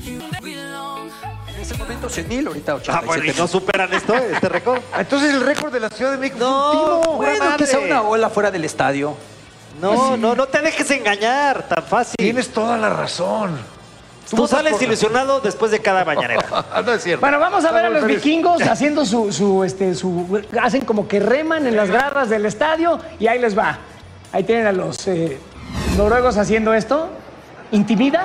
En ese momento 100,000, ahorita 87,000. Bueno, ¿y no superan este récord? Entonces el récord de la Ciudad de México fue un timo. Bueno, que sea una ola fuera del estadio. No te dejes engañar, tan fácil. Tienes toda la razón. Tú sales ilusionado después de cada mañanera. No es cierto. Bueno, vamos a ver a los vikingos haciendo hacen como que reman en las garras del estadio y ahí les va. Ahí tienen a los noruegos haciendo esto. ¿Intimida?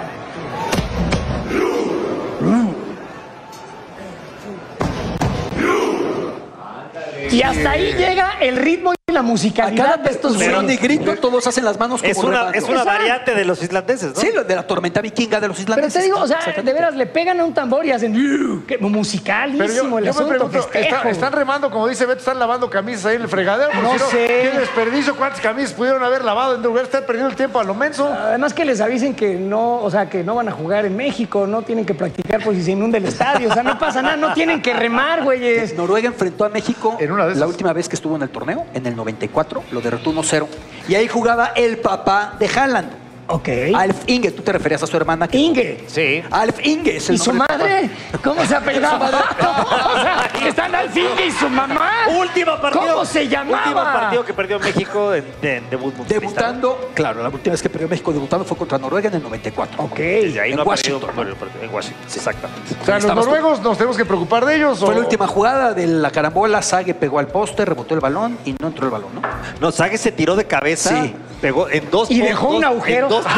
Y hasta ahí llega el ritmo y la musicalidad de estos percusión y grito, todos hacen las manos como Es una remando. variante de los islandeses, ¿no? Sí, lo de la tormenta vikinga de los Pero islandeses. te digo, o sea, Exactamente. de veras, le pegan a un tambor y hacen musicalísimo el yo me asunto, pregunto, festejo. ¿están remando, como dice Beto, están lavando camisas ahí en el fregadero? No Porque sé. ¿Qué desperdicio? ¿Cuántas camisas pudieron haber lavado en lugar de estar perdiendo el tiempo a lo menso? Además que les avisen que no, o sea, que no van a jugar en México, no tienen que practicar por si se inunda el estadio, o sea, no pasa nada, no tienen que remar, güeyes. Noruega enfrentó a México En una de esas. la última vez que estuvo en el torneo, en el 94, lo derrotó 1-0. Y ahí jugaba el papá de Haaland, Ok. Alf Inge. Tú te referías a su hermana. Inge. Sí. Alf Inge es el ¿Y su nombre del madre? ¿Cómo se apellidaba? O sea, están al Inge y su mamá. Último partido. ¿Cómo se llamaba? Último partido que perdió México en debut mundialista. Debutando, claro, la última vez que perdió México debutando fue contra Noruega en el 94. Ok. Y ahí en no ha Washington, perdido por el partido. En Washington, exactamente. O sea, ¿los Estabas tú. noruegos nos tenemos que preocupar de ellos? Fue o- la última jugada de la carambola, Sague pegó al poste, rebotó el balón y no entró el balón, ¿no? No, Sague se tiró de cabeza, Sí. pegó en dos Y dejó un puntos, agujero. en dos-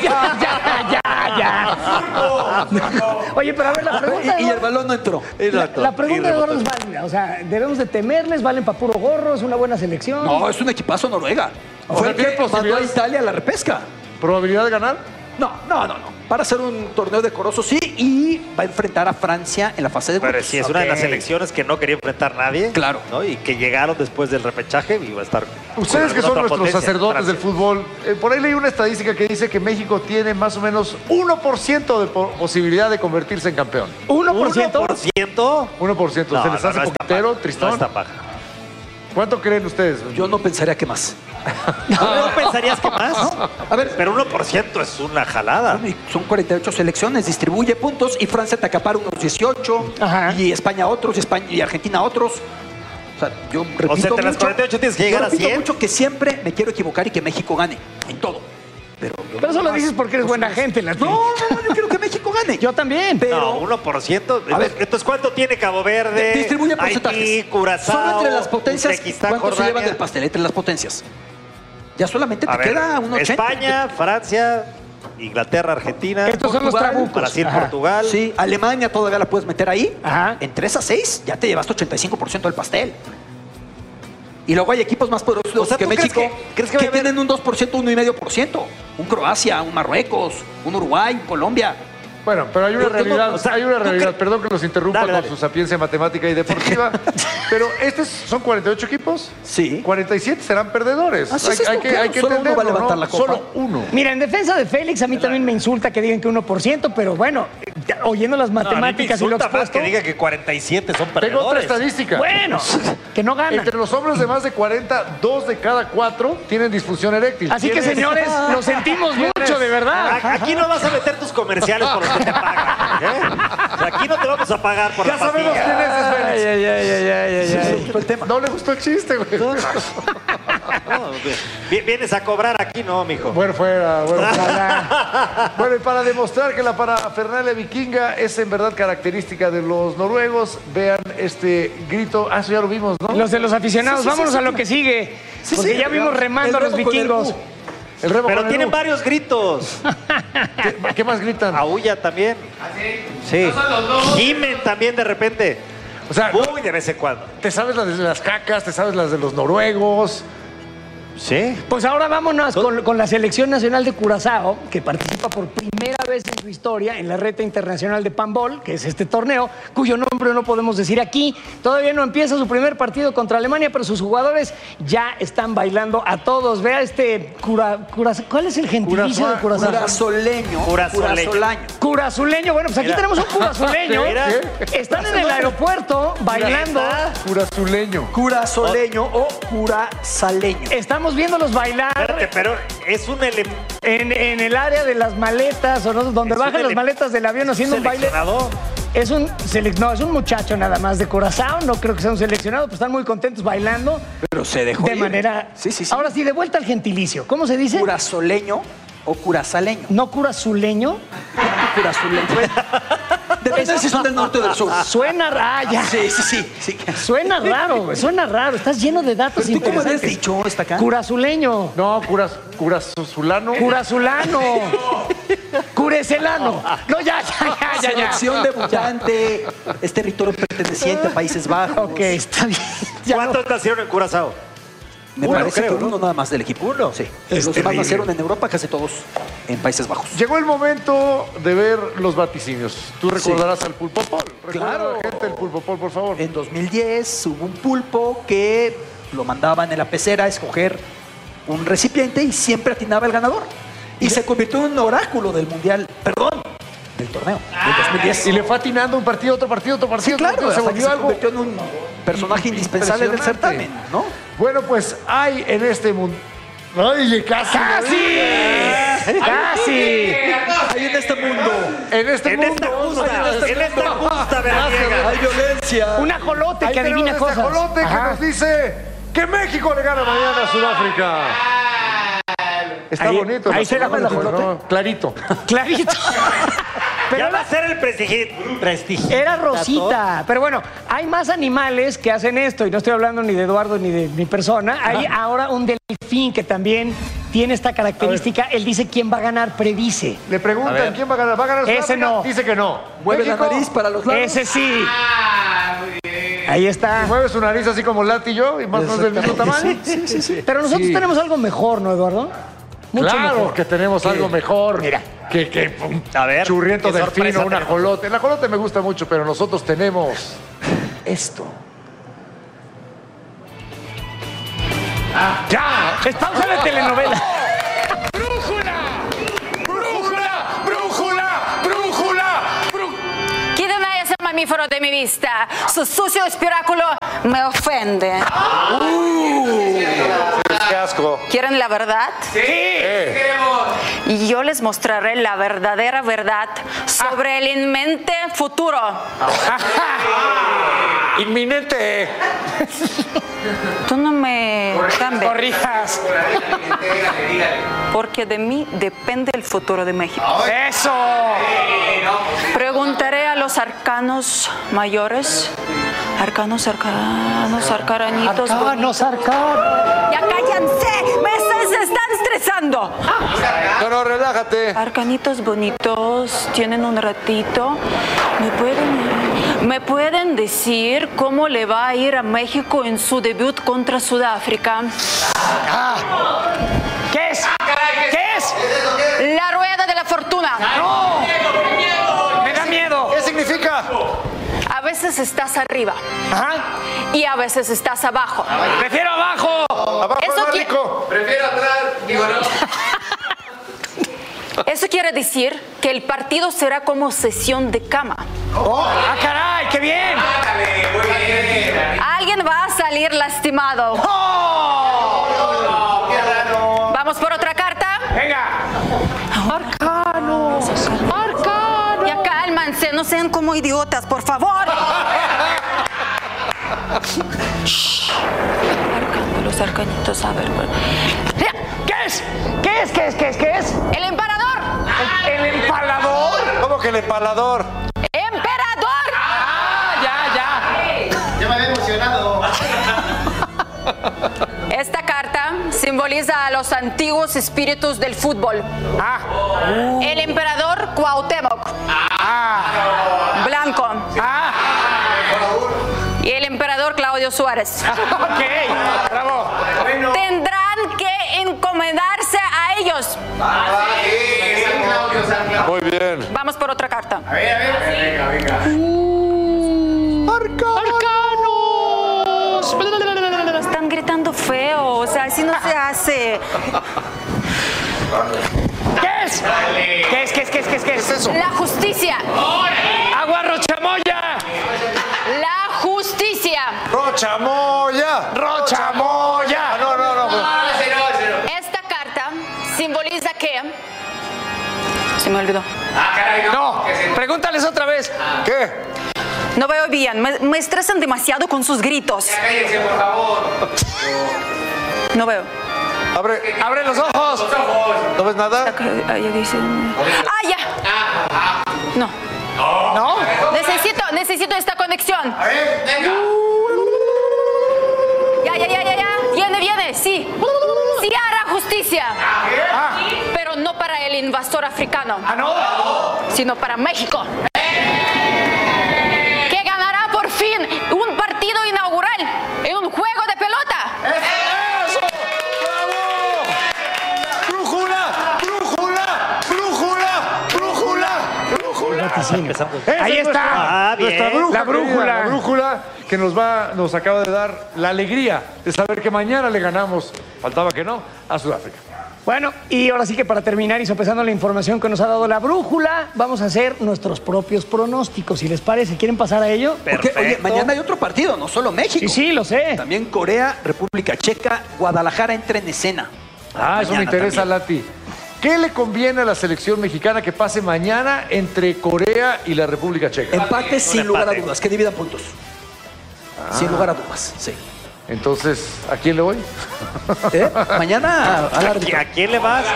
Ya. Oye, pero a ver, la pregunta... Y el balón no entró. La pregunta de Eduardo es válida. O sea, ¿debemos de temerles? ¿Valen para puro gorro? ¿Es una buena selección? No, es un equipazo Noruega. O Fue sea, el que ¿tiene mandó a posibilidades? Italia a la repesca. ¿Probabilidad de ganar? No. Para hacer un torneo decoroso, sí, y va a enfrentar a Francia en la fase de grupos. Pero sí, es una de las Ok. selecciones que no quería enfrentar nadie. Claro. ¿no? Y que llegaron después del repechaje y va a estar. Ustedes que con son otra nuestros potencia, sacerdotes Francia. del fútbol, por ahí leí una estadística que dice que México tiene más o menos 1% de posibilidad de convertirse en campeón. 1%. 1%. 1%. No, ¿Se les no, hace no está poquitero, baja, tristón? No está baja. ¿Cuánto creen ustedes? Yo no pensaría que más. ¿No pensarías que más? A ver, Pero 1% es una jalada. son 48 selecciones, distribuye puntos y Francia te acapara unos 18, Ajá. y España otros, y Argentina otros. O sea, yo repito O sea, entre las 48 tienes que llegar yo a repito 100. mucho que siempre me quiero equivocar y que México gane en todo. Pero Pero eso lo dices porque eres buena gente, Latino. No, yo quiero que México gane. Yo también. Pero No, 1%. A ver. Entonces, ¿cuánto tiene Cabo Verde? distribuye porcentajes. Haití, Curazao, Solo entre las potencias, Uzbekistán, ¿cuánto se Jordania? llevan del pastel entre las potencias? Ya solamente te A ver, queda un 80. España, Francia, Inglaterra, Argentina, Estos son los Portugal, trabucos. Brasil, Ajá. Portugal. Sí, Alemania todavía la puedes meter ahí. Ajá. En 3 a 6 ya te llevaste 85% del pastel. Y luego hay equipos más poderosos O sea, que ¿tú crees México crees que va a haber- tienen un 2%, 1,5%. Un Croacia, un Marruecos, un Uruguay, un Colombia. Bueno, pero hay una Tú no- realidad, o sea, hay una ¿tú realidad. cre- Perdón que los interrumpa Dale, con dale. su sapiencia matemática y deportiva, pero estos son 48 equipos. Sí. 47 serán perdedores. Así es esto, claro. Solo uno va a levantar la copa. Solo uno. Mira, en defensa de Félix, a mí también me insulta que digan que 1%, pero bueno, oyendo las No, a mí me matemáticas y lo insulta más expuesto, que diga que 47 son Tengo otra perdedores. estadística. bueno, que no ganan. Entre los hombres de más de 40, 2 de cada 4 tienen disfunción eréctil. Así que, ¿Quiénes? señores, lo sentimos mucho, de verdad. Aquí no vas a meter tus comerciales por los que te pagan. ¿eh? O sea, aquí no te vamos a pagar por Ya la sabemos pastilla. quién es Félix. Me gustó el tema. No le gustó el chiste, güey. No, vienes a cobrar aquí, no, mijo. Bueno, fuera, bueno. Bueno, y para demostrar que la parafernalia vikinga es en verdad característica de los noruegos, vean este grito. Ah, eso ya lo vimos, ¿no? Los de los aficionados, vámonos a lo que sigue. Porque ya vimos remando a los vikingos. El remo Pero con el tienen U. varios gritos. ¿Qué más gritan? Aúlla también. Sí. Gimen también de repente. O sea, Muy de vez en cuando. te sabes las de las cacas, te sabes las de los noruegos. Sí. Pues ahora vámonos con la Selección Nacional de Curazao, que participa por primera vez en su historia en la Reta Internacional de Panball, que es este torneo, cuyo nombre no podemos decir aquí. Todavía no empieza su primer partido contra Alemania, pero sus jugadores ya están bailando a todos. Vea este ¿cuál es el gentilicio de Curazao? Curazoleño. Curazolaño. Curazuleño. Bueno, pues aquí Mira. tenemos un curazuleño. Mira. Están en el aeropuerto bailando. Curazuleño. Curazoleño o curasaleño. Estamos estamos viéndolos bailar. Espérate, pero es un elemento. En el área de las maletas, o no, donde bajan las maletas del avión haciendo un baile. Es un muchacho nada más de Curazao, no creo que sea un seleccionado, pero están muy contentos bailando. Pero se dejó de ir. manera. Sí. Ahora sí, de vuelta al gentilicio. ¿Cómo se dice? Curazoleño o curazaleño. ¿No curazuleño? Curazuleño. Depende si son del norte o del sur. Suena raya. Sí. Suena raro, güey, suena raro. Estás lleno de datos ¿Tú cómo interesantes. habías dicho esta acá? Curazuleño. No, curazulano. Curazulano. Curecelano. No, ya. Selección debutante. Es territorio perteneciente a Países Bajos. Ok, está bien. Ya ¿Cuántos nacieron en Curazao? Me Uno, parece creo, que ¿no? uno nada más del equipo. Uno. Sí. Los demás nacieron en Europa, casi todos en Países Bajos. Llegó el momento de ver los vaticinios. Tú recordarás al Pulpopol. Claro. Recuerda a la gente del Pulpopol, por favor. En 2010 hubo un pulpo que lo mandaban en la pecera a escoger un recipiente y siempre atinaba el ganador. Y se convirtió en un oráculo del mundial, del torneo, del 2010. Y le fue atinando un partido, otro partido, otro partido. Sí, claro, se hasta que volvió se algo. convirtió en un personaje indispensable del impresionante. certamen, ¿no? Bueno, pues hay en este mundo. ¡Ay, casi! ¡Casi! Hay en este mundo. En este En mundo. esta justa veraniega. Hay violencia. Un ajolote Ahí que adivina tenemos este cosas. ajolote que Ajá. nos dice que México le gana mañana a Sudáfrica. Está Ahí- bonito. ahí se llama el ajolote. ¿No? Clarito. Clarito. Ya va a ser el prestigio. Era Rosita. Pero bueno, hay más animales que hacen esto, y no estoy hablando ni de Eduardo ni de mi persona. Hay ahora un delfín que también tiene esta característica. Él dice quién va a ganar, predice. Le preguntan quién va a ganar. ¿Va a ganar Ese Sudáfrica? no. Dice que no. Mueve la México nariz para los lados. Ese sí. Ahí está. mueve su nariz así como Lati y yo, y más o menos del mismo tamaño. Sí. Pero nosotros Sí. tenemos algo mejor, ¿no, Eduardo? Mucho Claro mejor. que tenemos algo mejor. Mira. Que un A ver, churriento qué delfino, sorpresa un tenemos. ajolote. El ajolote me gusta mucho, pero nosotros tenemos esto. ¡Ya! Es pausa de telenovela. Quítame ese mamífero de mi vista. Su sucio espiráculo me ofende. ¡Qué asco! ¿Quieren la verdad? Y yo les mostraré la verdadera verdad sobre el inminente futuro. ¡Inminente! Tú no me cambies, Corrijas. porque de mí depende el futuro de México. ¡Eso! Preguntaré a los arcanos mayores. Arcanos, arcanitos. Arcanos, arcanos. ¡Ya cállense! Se están estresando! No, relájate. Arcanitos bonitos, tienen un ratito. ¿Me pueden decir cómo le va a ir a México en su debut contra Sudáfrica? ¿Qué es? ¿Qué es? La rueda de la fortuna. ¡No! ¡Me da miedo! ¿Qué significa? A veces estás arriba Ajá. y a veces estás abajo. ¡Prefiero abajo! Abajo Eso es más qui- rico. Eso quiere decir que el partido será como sesión de cama. ¡Ah, caray! ¡Qué bien! Alguien va a salir lastimado. ¿Vamos por otra carta? ¡Venga! ¡Arcanos! ¡Arcanos! Ya cálmanse, no sean como idiotas, por favor. Shh. Los arcanitos, a ver. ¿Qué es? ¿Qué es? ¿Qué es? ¿Qué es? ¿Qué es? ¡El emperador! ¿El empalador? ¿Cómo que el empalador? ¡Emperador! Ya. Ya me había emocionado. Esta carta simboliza a los antiguos espíritus del fútbol. El emperador Cuauhtémoc. Blanco. Y el emperador Claudio Suárez. Ok, bravo. Tendrán que encomendarse a ellos. Muy bien. Vamos por otra carta. Están gritando feo, o sea, así no se hace. ¿Qué es? ¿Qué es? ¿Qué es? ¿Qué es? ¿Qué es? ¿Qué es eso? La justicia. ¡Agua rochamoya! La justicia. ¡Rochamoya! ¡Rochamoya! No. se me olvidó. No, pregúntales otra vez. ¿Qué? No veo bien, me estresan demasiado con sus gritos. Cállense, por favor. No veo. Abre los ojos. ¿No ves nada? Ahí dice... ¡Ah, ya! No. ¿No? Necesito esta conexión. A ver, venga. Ya. Viene, sí. Sí hará justicia. Pero no para el invasor africano. ¿Ah, no? Sino para México. Que ganará por fin un partido inaugural en un juego de pelota. ¡Eso! ¡Brújula! Ahí está. Bien. Nuestra brújula, La brújula. querida, la brújula que nos acaba de dar la alegría de saber que mañana le ganamos, faltaba que no, a Sudáfrica. Bueno, y ahora sí que para terminar y sopesando la información que nos ha dado la brújula, vamos a hacer nuestros propios pronósticos, si les parece. ¿Quieren pasar a ello? Porque, oye, mañana hay otro partido, no solo México. Sí, lo sé. También Corea, República Checa, Guadalajara entra en escena. Eso me interesa, Lati. ¿Qué le conviene a la selección mexicana que pase mañana entre Corea y la República Checa? Empate sin lugar a empate. dudas, que dividan puntos. Sin lugar a dudas, sí. Entonces, ¿a quién le voy? Mañana a la ¿A quién le vas?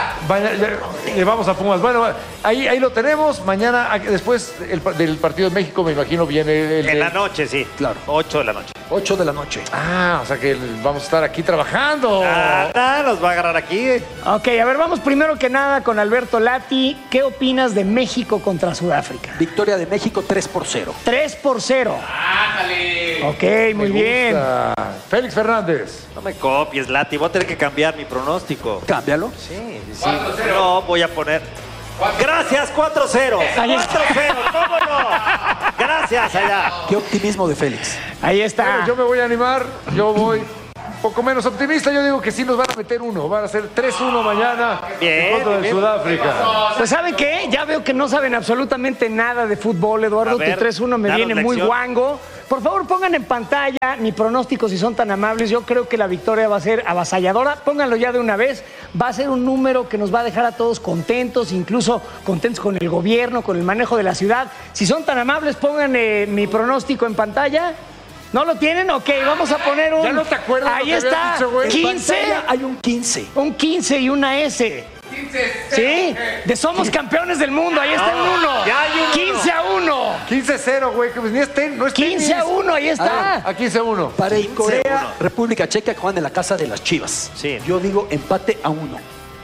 Le vamos a Pumas. Bueno, ahí lo tenemos. Mañana, después del partido de México, me imagino, viene el... En la noche, sí. Claro. 8 de la noche. 8 de la noche. O sea que vamos a estar aquí trabajando. Nos va a agarrar aquí. Ok, a ver, vamos primero que nada con Alberto Lati. ¿Qué opinas de México contra Sudáfrica? Victoria de México 3-0. 3-0. Ándale. Ok, muy bien. Félix Fernández. No me copies, Lati. Voy a tener que cambiar mi pronóstico. Cámbialo. Sí. 4-0. No, voy a poner... Gracias, 4-0. 4-0, ¿cómo no? Gracias, allá. Qué optimismo de Félix. Ahí está. Bueno, yo me voy a animar. Yo voy un poco menos optimista. Yo digo que sí nos van a meter uno. Van a ser 3-1 mañana Bien, en contra de bien. Sudáfrica. Pues ¿saben qué? Ya veo que no saben absolutamente nada de fútbol, Eduardo. A ver, Tu 3-1 me danos viene muy lección. guango. Por favor, pongan en pantalla mi pronóstico si son tan amables. Yo creo que la victoria va a ser avasalladora. Pónganlo ya de una vez. Va a ser un número que nos va a dejar a todos contentos, incluso contentos con el gobierno, con el manejo de la ciudad. Si son tan amables, pongan mi pronóstico en pantalla. ¿No lo tienen? Ok, vamos a poner un... ¿Ya no te acuerdas Ahí lo que habías está, dicho, güey? 15. Hay un 15. Un 15 y una S. 15. ¿Sí? De Somos Campeones del Mundo, ahí está el 1. ya hay un 15-1. 15-0, güey. Que ni es no es tenis. 15-1, ahí está. A 15-1. Para el 15-1. Corea, República Checa, que juegan en la casa de las Chivas. Sí. Yo digo empate a 1.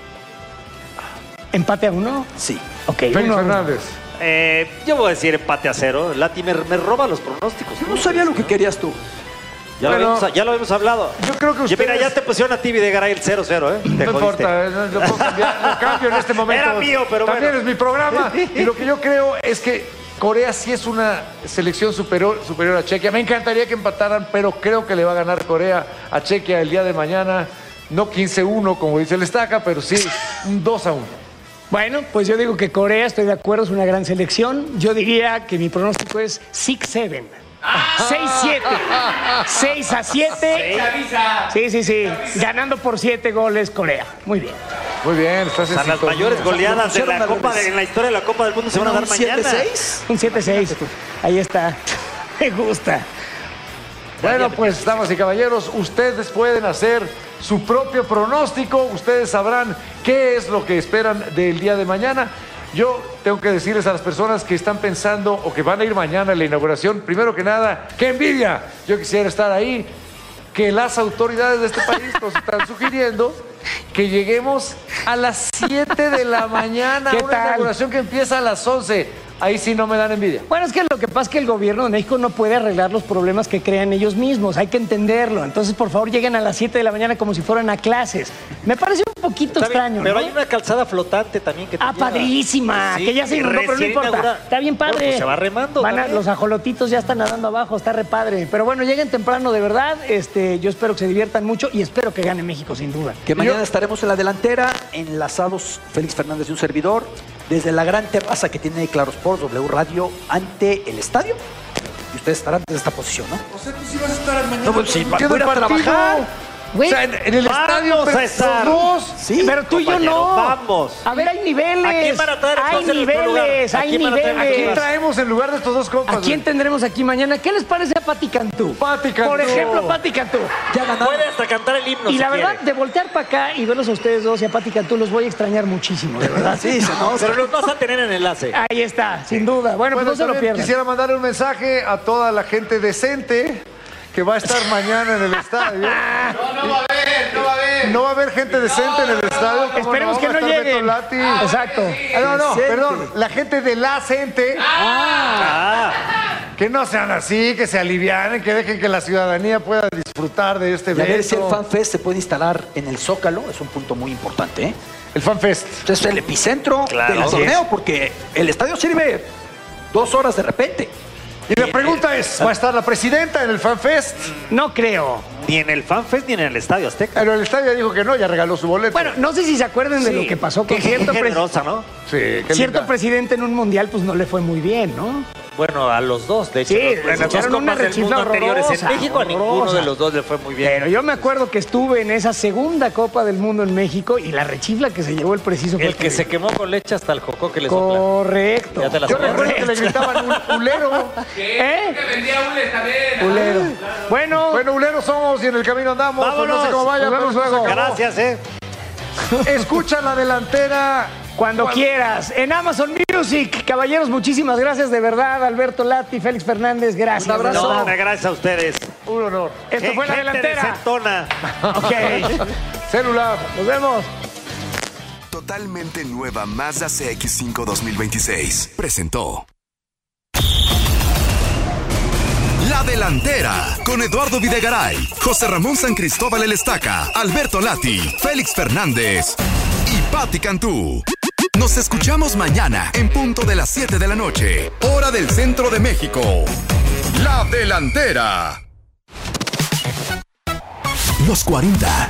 ¿Empate a 1? Sí. Ok, Félix 1-1. Fernández. Yo voy a decir empate a 0. Lati me roba los pronósticos. Yo no sabía lo que querías tú. Ya, Bueno, ya lo habíamos hablado. Yo creo que ustedes... Mira, ya te pusieron a ti Videgaray el 0-0, ¿eh? Te No jodiste. importa, lo puedo cambiar, lo cambio en este momento. Era mío, pero también bueno. es mi programa. Y lo que yo creo es que Corea sí es una selección superior a Chequia. Me encantaría que empataran, pero creo que le va a ganar Corea a Chequia el día de mañana. No 15-1, como dice el Estaca, pero sí un 2-1. Bueno, pues yo digo que Corea, estoy de acuerdo, es una gran selección. Yo diría que mi pronóstico es 6-7. 6-7. 6-7. Avisa. Sí. Ganando por 7 goles Corea. Muy bien. Muy bien, estás en O sea, las sintonía. mayores goleadas de la Pusieron Copa al revés. en la historia de la Copa del Mundo se van a dar ¿Un mañana. 7-6? Un 7-6. Ahí está. Me gusta. Bueno, pues, damas y caballeros, ustedes pueden hacer su propio pronóstico. Ustedes sabrán qué es lo que esperan del día de mañana. Yo tengo que decirles a las personas que están pensando o que van a ir mañana a la inauguración, primero que nada, ¡qué envidia! Yo quisiera estar ahí. Que las autoridades de este país nos están sugiriendo que lleguemos a las 7 de la mañana a ¿Qué una tal? inauguración que empieza a las 11. Ahí sí no me dan envidia. Bueno, es que lo que pasa es que el gobierno de México no puede arreglar los problemas que crean ellos mismos. Hay que entenderlo. Entonces, por favor, lleguen a las 7 de la mañana como si fueran a clases. Me parece un poquito Está bien, extraño, pero ¿no? hay una calzada flotante también que te lleva. Padrísima, Sí, que ya se inundó, pero no recién importa. inaugurada. Está bien padre. Bueno, pues se va remando también. Los ajolotitos ya están nadando abajo, está re padre. Pero bueno, lleguen temprano de verdad. Yo espero que se diviertan mucho y espero que gane México, sin duda. Que mañana estaremos en la delantera, enlazados Félix Fernández y un servidor, desde la gran terraza que tiene Claro Sports, W Radio, ante el estadio. Y ustedes estarán desde esta posición, ¿no? O sea, tú sí vas a estar mañana. No, pues sí, ¿Qué voy a ir a del partido? trabajar. Güey, O sea, en el vamos estadio, a pero estar. los dos. sí, pero tú y yo compañero, no. vamos. A ver, hay niveles. ¿A quién van a traer Hay entonces en nuestro lugar? niveles, ¿A hay quién van a traer en ¿A quién niveles. traemos en lugar de estos dos compas? ¿A quién tendremos aquí mañana? ¿Qué les parece a Pati Cantú? Pati Cantú. Por ejemplo, Pati Cantú. Ya ganaron. Puede hasta cantar el himno Y si la verdad, quiere. de voltear para acá y verlos a ustedes dos y a Pati Cantú, los voy a extrañar muchísimo, de verdad. Sí, se nos... Pero los vas a tener en enlace. Ahí está, sin duda. Bueno, pues no se lo también pierdan. quisiera mandarle un mensaje a toda la gente decente que va a estar mañana en el estadio. No va a haber, no va a haber. No va a haber gente decente en el estadio. ¿cómo Esperemos que Va a no estar Beto lleguen. Lati. Exacto. No, Decente. perdón. La gente de la gente. Que no sean así, que se alivianen, que dejen que la ciudadanía pueda disfrutar de este Y a ver si el evento. FanFest se puede instalar en el Zócalo, es un punto muy importante, ¿eh? El FanFest. Entonces es el epicentro Claro. del Así torneo, porque el estadio sirve 2 horas de repente. Y la pregunta es, ¿va a estar la presidenta en el FanFest? No creo. Ni en el FanFest ni en el Estadio Azteca. Pero el estadio ya dijo que no, ya regaló su boleto. Bueno, no sé si se acuerdan de Sí. lo que pasó con Qué cierto, generosa, ¿no? sí, qué cierto linda. presidente en un mundial, pues no le fue muy bien, ¿no? Bueno, a los dos, de hecho. Sí, en les las dos echaron una copas del mundo rechifla anteriores en horrorosa, México, a ninguno horrorosa. de los dos le fue muy bien. Pero yo me acuerdo que estuve en esa segunda Copa del Mundo en México y la rechifla que se llevó el preciso fue El que se quemó con leche hasta el jocó que le sopla. Correcto. Ya te la Yo sabes. recuerdo que le gritaban ulero. ¿Eh? Que vendía Ules también. Culero. Bueno, Bueno, uleros somos y en el camino andamos. Pues no sé cómo vaya, Nos pero vemos se luego. acabó. Gracias, Escucha la delantera. cuando quieras. En Amazon Music. Caballeros, muchísimas gracias de verdad. Alberto Lati, Félix Fernández, gracias. Un abrazo. de No, verdad. gracias a ustedes. Un honor. Esto fue la Gente delantera. decentona. Ok. Celular. Nos vemos. Totalmente nueva Mazda CX-5 2026 presentó La Delantera con Eduardo Videgaray, José Ramón San Cristóbal El Estaca, Alberto Lati, Félix Fernández y Pati Cantú. Nos escuchamos mañana en punto de las 7 de la noche, hora del centro de México. La Delantera. Los 40.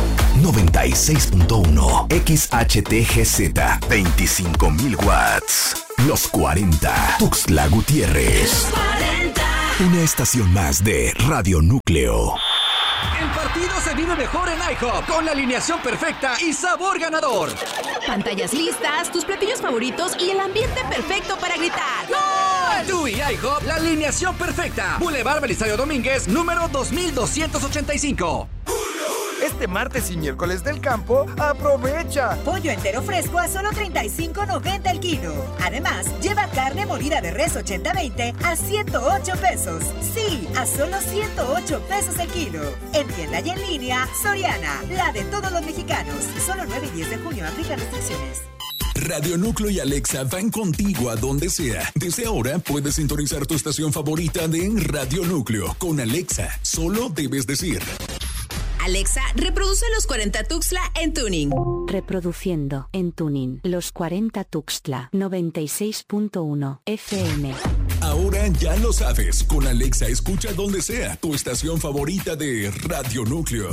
96.1 XHTGZ 25,000 watts. Los 40 Tuxtla Gutiérrez. Una estación más de Radio Núcleo. El partido se vive mejor en IHOP con la alineación perfecta y sabor ganador. Pantallas listas, tus platillos favoritos y el ambiente perfecto para gritar. ¡Gol! Tú y IHOP, la alineación perfecta. Boulevard Belisario Domínguez, número 2285. Este martes y miércoles del campo, aprovecha. Pollo entero fresco a solo $35.90 el kilo. Además, lleva carne molida de res 80-20 a 108 pesos. Sí, a solo 108 pesos el kilo. En tienda y en línea, Soriana, la de todos los mexicanos. Solo 9 y 10 de junio, aplica restricciones. Radio Núcleo y Alexa van contigo a donde sea. Desde ahora puedes sintonizar tu estación favorita de Radio Núcleo. Con Alexa, solo debes decir: Alexa, reproduce los 40 Tuxtla en tuning. Reproduciendo en tuning los 40 Tuxtla 96.1 FM. Ahora ya lo sabes. Con Alexa escucha donde sea tu estación favorita de Radio Núcleo.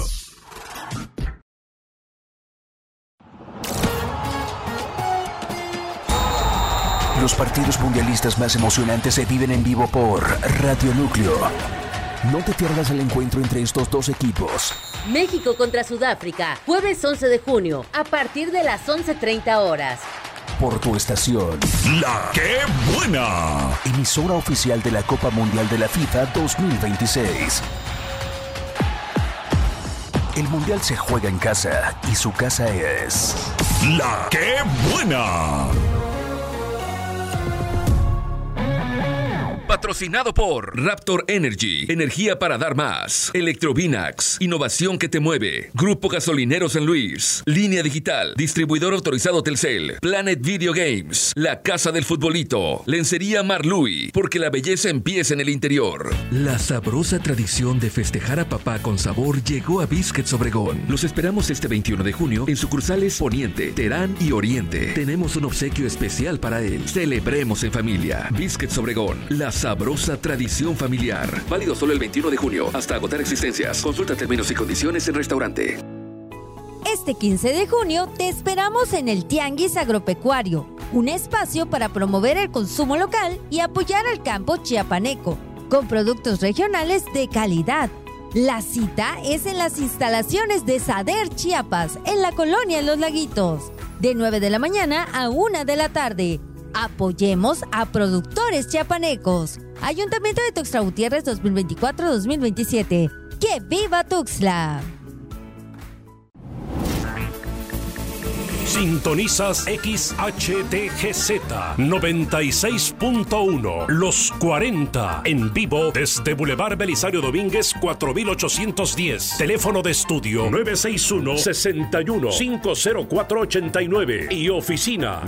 Los partidos mundialistas más emocionantes se viven en vivo por Radio Núcleo. No te pierdas el encuentro entre estos dos equipos. México contra Sudáfrica, jueves 11 de junio, a partir de las 11:30 horas. Por tu estación. ¡La Qué Buena! Emisora oficial de la Copa Mundial de la FIFA 2026. El Mundial se juega en casa y su casa es... ¡La Qué Buena! Patrocinado por Raptor Energy, energía para dar más. Electrovinax, innovación que te mueve. Grupo Gasolinero San Luis. Línea Digital, distribuidor autorizado Telcel. Planet Video Games, la casa del futbolito. Lencería Marlui, porque la belleza empieza en el interior. La sabrosa tradición de festejar a papá con sabor llegó a Biscuits Obregón. Los esperamos este 21 de junio en sucursales Poniente, Terán y Oriente. Tenemos un obsequio especial para él. Celebremos en familia. Biscuits Obregón, la sabrosa tradición familiar. Válido solo el 21 de junio, hasta agotar existencias. Consulta términos y condiciones en restaurante. Este 15 de junio te esperamos en el Tianguis Agropecuario, un espacio para promover el consumo local y apoyar al campo chiapaneco, con productos regionales de calidad. La cita es en las instalaciones de Sader Chiapas, en la colonia Los Laguitos, de 9 de la mañana a 1 de la tarde. Apoyemos a productores chiapanecos. Ayuntamiento de Tuxtla Gutiérrez 2024-2027. ¡Que viva Tuxtla! Sintonizas XHTGZ 96.1 Los 40 en vivo desde Boulevard Belisario Domínguez 4810. Teléfono de estudio 961-61-50489 y oficina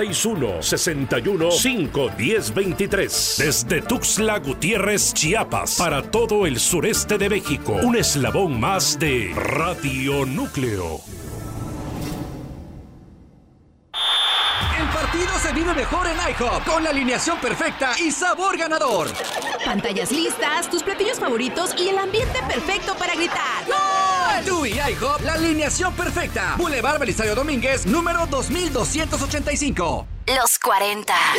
961-61-51023. Desde Tuxtla Gutiérrez, Chiapas, para todo el sureste de México. Un eslabón más de Radio Núcleo. El partido se vive mejor en IHOP, con la alineación perfecta y sabor ganador. Pantallas listas, tus platillos favoritos y el ambiente perfecto para gritar. ¡Gol! Tú y IHOP, la alineación perfecta. Boulevard Belisario Domínguez, número 2285. Los 40.